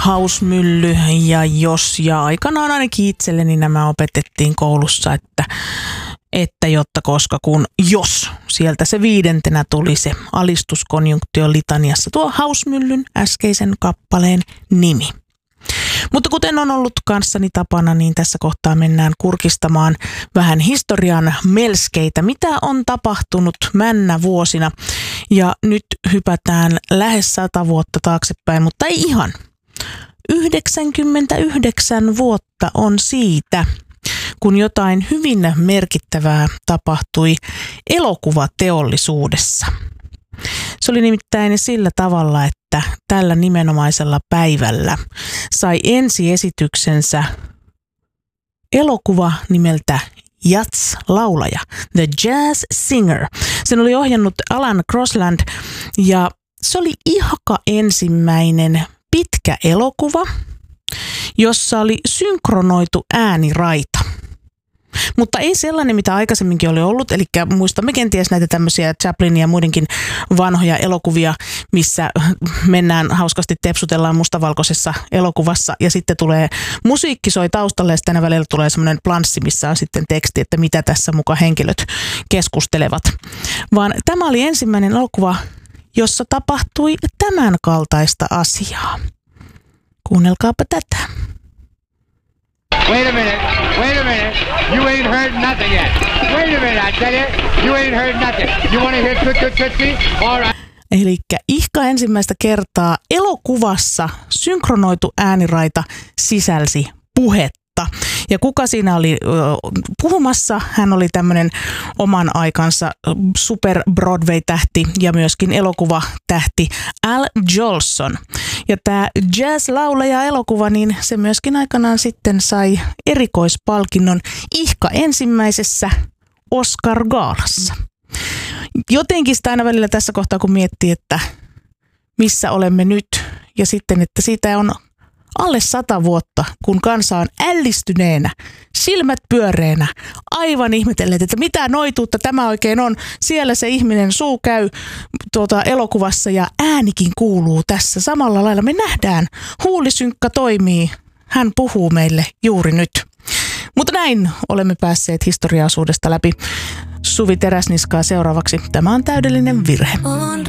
Hausmylly ja Jos, ja aikanaan ainakin itselleni nämä opetettiin koulussa, että jotta koska kun jos, sieltä se 5. tuli se alistuskonjunktio litaniassa tuo Hausmyllyn äskeisen kappaleen nimi. Mutta kuten on ollut kanssani tapana, niin tässä kohtaa mennään kurkistamaan vähän historian melskeitä, mitä on tapahtunut männä vuosina. Ja nyt hypätään lähes 100 vuotta taaksepäin, mutta ei ihan. 99 vuotta on siitä, kun jotain hyvin merkittävää tapahtui elokuvateollisuudessa. Se oli nimittäin sillä tavalla, että tällä nimenomaisella päivällä sai ensiesityksensä elokuva nimeltä Jazz-laulaja, The Jazz Singer. Sen oli ohjannut Alan Crosland ja se oli ihka ensimmäinen pitkä elokuva, jossa oli synkronoitu ääniraita. Mutta ei sellainen, mitä aikaisemminkin oli ollut, eli muistamme kenties näitä tämmöisiä Chaplinin ja muidenkin vanhoja elokuvia, missä mennään hauskasti, tepsutellaan mustavalkoisessa elokuvassa ja sitten tulee musiikki soi taustalle ja sitten välillä tulee semmoinen planssi, missä on sitten teksti, että mitä tässä muka henkilöt keskustelevat. Vaan tämä oli ensimmäinen elokuva, jossa tapahtui tämän kaltaista asiaa. Kuunnelkaapa tätä. Wait a minute. You ain't heard nothing yet. Wait a minute, I tell you, you ain't heard nothing. You want to hear tootsie? All right. Elikkä ihka ensimmäistä kertaa elokuvassa synkronoitu ääniraita sisälsi puhetta. Ja kuka siinä oli puhumassa? Hän oli tämmöinen oman aikansa super Broadway-tähti ja myöskin elokuvatähti Al Jolson. Ja tämä jazz-laulaja-elokuva, niin se myöskin aikanaan sitten sai erikoispalkinnon ihka ensimmäisessä Oscar-gaalassa. Jotenkin sitä aina välillä tässä kohtaa, kun miettii, että missä olemme nyt ja sitten, että siitä on alle 100 vuotta, kun kansa on ällistyneenä, silmät pyöreänä, aivan ihmetelleet, että mitä noituutta tämä oikein on. Siellä se ihminen suu käy elokuvassa ja äänikin kuuluu tässä samalla lailla. Me nähdään, huulisynkkä toimii, hän puhuu meille juuri nyt. Mutta näin olemme päässeet historiaosuudesta läpi. Suvi Teräsniskaa seuraavaksi. Tämä on täydellinen virhe. On